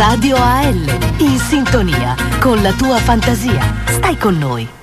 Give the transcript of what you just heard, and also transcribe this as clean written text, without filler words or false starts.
Radio AL, in sintonia con la tua fantasia. Stai con noi.